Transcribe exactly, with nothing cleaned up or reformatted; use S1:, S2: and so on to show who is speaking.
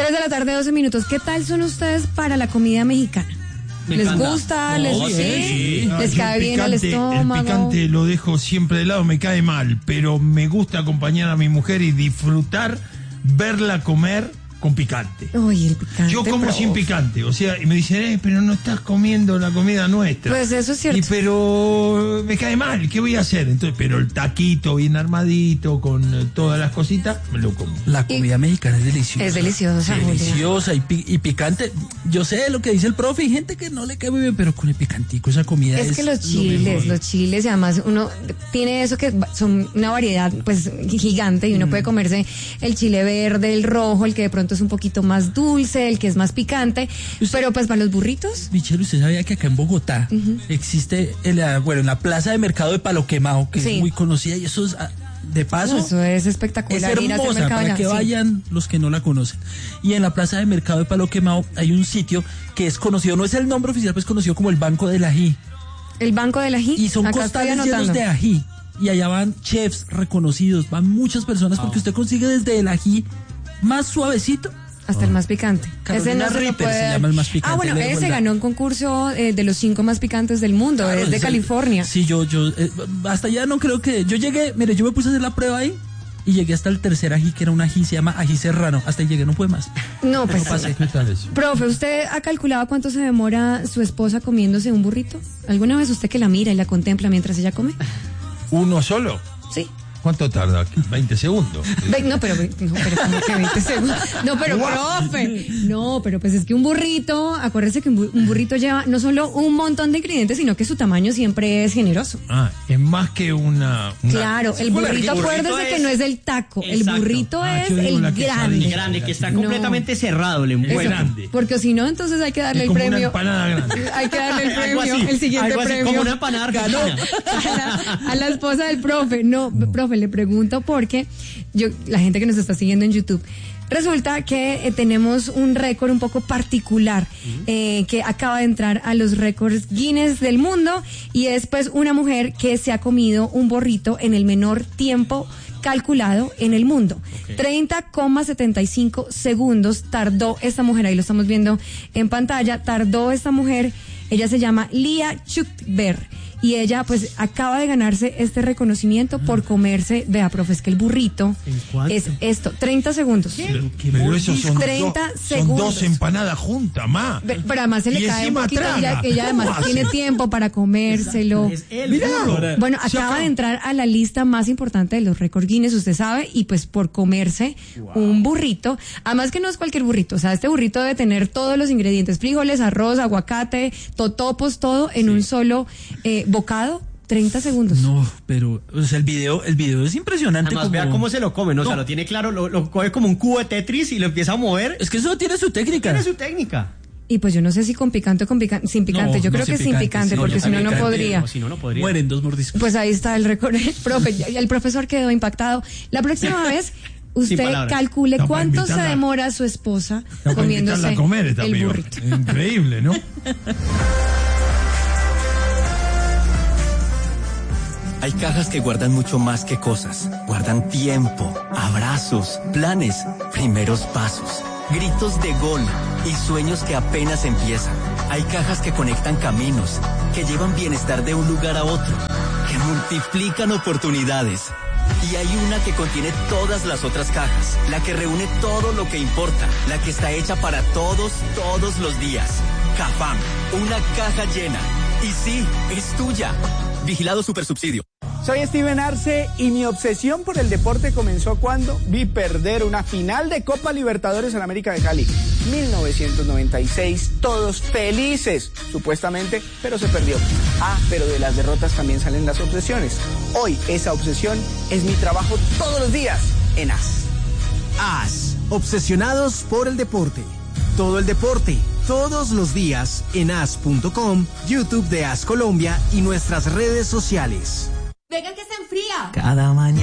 S1: tres de la tarde, doce minutos. ¿Qué tal son ustedes para la comida mexicana? Me ¿Les encanta. gusta? No, ¿Les, sí, sí.
S2: No,
S1: ¿Les cae
S2: el
S1: bien
S2: picante,
S1: al estómago?
S2: El picante lo dejo siempre de lado, me cae mal, pero me gusta acompañar a mi mujer y disfrutar verla comer con picante.
S1: Uy, el picante.
S2: Yo como
S1: prof.
S2: sin picante, o sea, y me dicen, eh, pero no estás comiendo la comida nuestra.
S1: Pues eso es cierto.
S2: Y pero me cae mal, ¿qué voy a hacer? Entonces, pero el taquito bien armadito, con eh, todas las cositas, me lo como.
S3: La comida y mexicana es deliciosa.
S1: Es deliciosa,
S3: sí, deliciosa y, pi- y picante. Yo sé lo que dice el profe, hay gente que no le cae muy bien, pero con el picantico esa comida es...
S1: Es que los chiles, los chiles, y además uno tiene eso que son una variedad pues gigante y uno mm. puede comerse el chile verde, el rojo, el que de pronto es un poquito más dulce, el que es más picante, ¿Usted, pero pues para los burritos.
S3: Michelle, ¿usted sabía que acá en Bogotá uh-huh. existe, en la, bueno, en la plaza de mercado de Palo Quemado, que sí. es muy conocida y eso es, de paso,
S1: no, eso es espectacular.
S3: Es hermosa, para allá, que sí. vayan los que no la conocen. Y en la plaza de mercado de Palo Quemado hay un sitio que es conocido, no es el nombre oficial, pero es conocido como el Banco del Ají.
S1: El Banco del Ají.
S3: Y son
S1: acá
S3: costales llenos de ají. Y allá van chefs reconocidos, van muchas personas, oh. porque usted consigue desde el ají más suavecito
S1: hasta oh. el más picante.
S3: Carolina ese no se, puede... se llama el más picante.
S1: Ah, bueno, ese ganó un concurso eh, de los cinco más picantes del mundo, claro, es de California.
S3: Sí, yo, yo, eh, hasta allá no creo que... Yo llegué, mire, yo me puse a hacer la prueba ahí y llegué hasta el tercer ají, que era un ají, se llama ají serrano. Hasta ahí llegué, no pude más.
S1: No, pues...
S3: No pasé.
S1: Profe, ¿usted ha calculado cuánto se demora su esposa comiéndose un burrito? ¿Alguna vez usted que la mira y la contempla mientras ella come?
S2: ¿Uno solo?
S1: Sí.
S2: ¿Cuánto tarda? veinte segundos.
S1: Ve, no, pero, no, pero como que veinte segundos. No, pero profe. No, pero pues es que un burrito, acuérdese que un burrito lleva no solo un montón de ingredientes, sino que su tamaño siempre es generoso.
S2: Ah, es más que una... una
S1: claro, el burrito, acuérdese es... que no es el taco. Exacto. El burrito ah, es el grande.
S4: El grande, que está completamente no. cerrado, el
S2: muy grande.
S1: Porque si no, entonces hay que darle
S2: es
S1: el
S2: como
S1: premio.
S2: Una empanada grande.
S1: Hay que darle el premio, el siguiente
S4: algo así,
S1: premio.
S4: Como una empanada
S1: ganó a la, a la esposa del profe. No, no. profe, le pregunto porque yo, la gente que nos está siguiendo en YouTube, resulta que eh, tenemos un récord un poco particular uh-huh. eh, que acaba de entrar a los récords Guinness del mundo y es pues una mujer que se ha comido un burrito en el menor tiempo calculado en el mundo. Okay. treinta coma setenta y cinco segundos tardó esta mujer, ahí lo estamos viendo en pantalla, tardó esta mujer, ella se llama Lia Chukber. Y ella, pues, acaba de ganarse este reconocimiento por comerse, vea, profe, es que el burrito es esto, treinta segundos.
S2: Pero, pero eso son,
S1: treinta
S2: do,
S1: segundos.
S2: Son dos empanadas juntas, más.
S1: Pero, pero además se le y cae un poquito, ella, ella además tiene tiempo para comérselo.
S4: Es él,
S2: Mirá.
S1: Bueno, acaba de entrar a la lista más importante de los récords Guinness, usted sabe, y pues por comerse wow. un burrito, además que no es cualquier burrito, o sea, este burrito debe tener todos los ingredientes, frijoles, arroz, aguacate, totopos, todo en sí. un solo eh, bocado, treinta segundos.
S3: No, pero o sea, el video, el video es impresionante.
S4: Además, como... vea cómo se lo come, ¿no? no. O sea, lo tiene claro, lo, lo coge como un cubo de Tetris y lo empieza a mover.
S3: Es que eso tiene su técnica.
S4: Tiene su técnica.
S1: Y pues yo no sé si con picante o con picante, sin picante, no, yo no creo que sin picante, picante sí, porque no, si no, no podría.
S4: No, si no, no podría.
S3: Mueren dos mordiscos.
S1: Pues ahí está el récord, el profe, el profesor quedó impactado. La próxima vez... Usted calcule no, cuánto se demora su esposa no, comiéndose
S2: a comer esta
S1: el
S2: piba.
S1: burrito.
S2: Increíble, ¿no?
S5: Hay cajas que guardan mucho más que cosas. Guardan tiempo, abrazos, planes, primeros pasos, gritos de gol y sueños que apenas empiezan. Hay cajas que conectan caminos, que llevan bienestar de un lugar a otro, que multiplican oportunidades. Y hay una que contiene todas las otras cajas, la que reúne todo lo que importa, la que está hecha para todos, todos los días. Cafam, una caja llena. Y sí, es tuya. Vigilado Supersubsidio.
S6: Soy Steven Arce y mi obsesión por el deporte comenzó cuando vi perder una final de Copa Libertadores en América de Cali. mil novecientos noventa y seis, todos felices, supuestamente, pero se perdió. Ah, pero de las derrotas también salen las obsesiones. Hoy esa obsesión es mi trabajo todos los días en A S.
S7: A S, obsesionados por el deporte. Todo el deporte, todos los días en A S punto com, YouTube de A S Colombia y nuestras redes sociales.
S8: Venga que se enfría.
S5: Cada mañana.